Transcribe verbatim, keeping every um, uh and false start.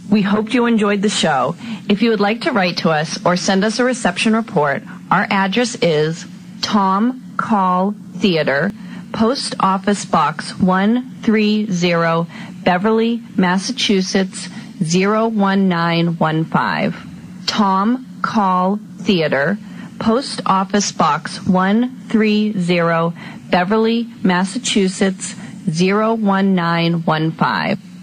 We hoped you enjoyed the show. If you would like to write to us or send us a reception report, our address is Tom Call Theater, Post Office Box one thirty, Beverly, Massachusetts, zero one nine one five. Tom Call Theater, Post Office Box one thirty, Beverly, Massachusetts, zero one nine one five.